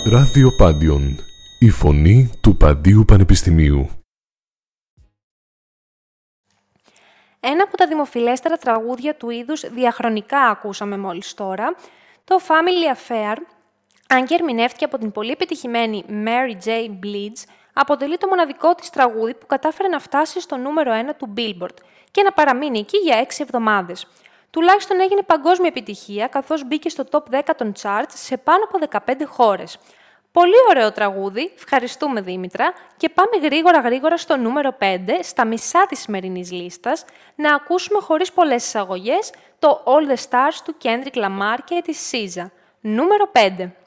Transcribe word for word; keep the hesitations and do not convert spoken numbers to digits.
Ράδιο Πάντιον, η φωνή του Παντίου Πανεπιστημίου. Ένα από τα δημοφιλέστερα τραγούδια του είδους διαχρονικά ακούσαμε μόλις τώρα, το Family Affair, αν και ερμηνεύτηκε από την πολύ επιτυχημένη Mary J. Blige, αποτελεί το μοναδικό της τραγούδι που κατάφερε να φτάσει στο νούμερο ένα του Billboard και να παραμείνει εκεί για έξι εβδομάδες. Τουλάχιστον έγινε παγκόσμια επιτυχία, καθώς μπήκε στο top δέκα των charts σε πάνω από δεκαπέντε χώρες. Πολύ ωραίο τραγούδι, ευχαριστούμε Δήμητρα, και πάμε γρήγορα γρήγορα στο νούμερο πέντε, στα μισά της σημερινής λίστας, να ακούσουμε χωρίς πολλές εισαγωγές το All the Stars του Kendrick Lamar και της σίζα. Νούμερο πέντε.